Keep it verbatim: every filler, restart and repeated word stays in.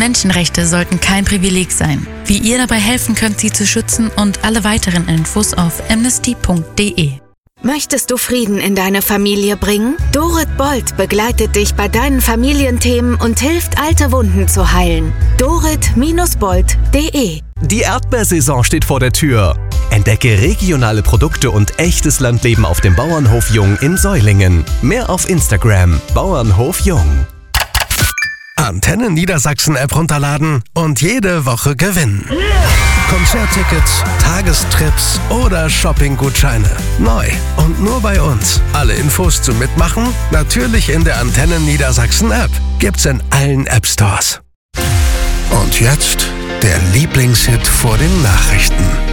Menschenrechte sollten kein Privileg sein. Wie ihr dabei helfen könnt, sie zu schützen und alle weiteren Infos auf amnesty punkt de. Möchtest du Frieden in deine Familie bringen? Dorit Bold begleitet dich bei deinen Familienthemen und hilft, alte Wunden zu heilen. dorit Bindestrich bold punkt de. Die Erdbeersaison steht vor der Tür. Entdecke regionale Produkte und echtes Landleben auf dem Bauernhof Jung in Säulingen. Mehr auf Instagram, Bauernhof Jung. Antenne Niedersachsen App runterladen und jede Woche gewinnen. Konzerttickets, Tagestrips oder Shoppinggutscheine. Neu und nur bei uns. Alle Infos zum Mitmachen natürlich in der Antenne Niedersachsen App. Gibt's in allen App Stores. Und jetzt der Lieblingshit vor den Nachrichten.